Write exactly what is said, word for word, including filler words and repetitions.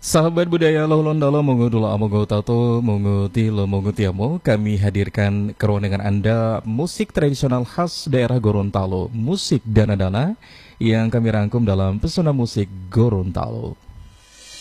Sahabat budaya Lolondalo Mongodolo Amogo Tato Mongoti Lo Mongotiamo, kami hadirkan keruangan Anda musik tradisional khas daerah Gorontalo, musik dana-dana yang kami rangkum dalam pesona musik Gorontalo.